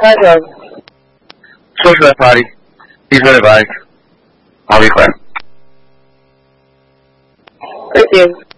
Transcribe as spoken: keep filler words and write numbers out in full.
kind of. Social that party. He's really bad. I'll be quiet. Thank you.